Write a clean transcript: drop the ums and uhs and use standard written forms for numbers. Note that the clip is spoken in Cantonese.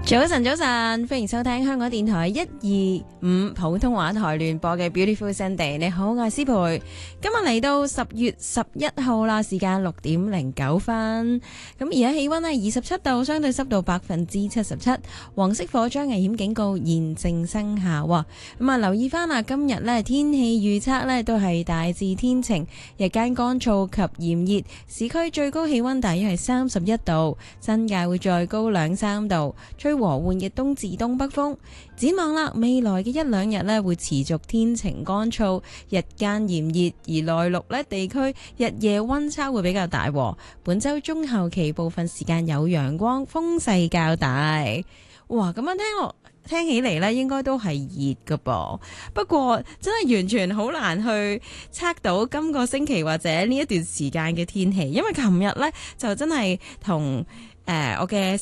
早晨，早晨，歡迎收聽香港電台125普通話台聯播嘅 Beautiful Sunday。你好，我係思培。今日嚟到10月11號啦，時間6:09。咁而家氣溫係27度，相對濕度77%。黃色火災危險警告現正生效。咁啊，留意翻啦，今日呢天氣預測呢都係大致天晴，日間乾燥及炎熱，市區最高氣溫大約係31度，新界會再高2-3度，吹和緩嘅東至東北風。展望啦，未來嘅一兩日呢會持續天晴乾燥，日間炎熱，而內陸呢地區日夜溫差會比較大。本週中後期部分時間有陽光，風勢較大。哇，咁樣聽起嚟呢應該都係熱㗎噃。不過真係完全好難去測到今個星期或者呢一段時間嘅天氣，因為琴日呢就真係同我嘅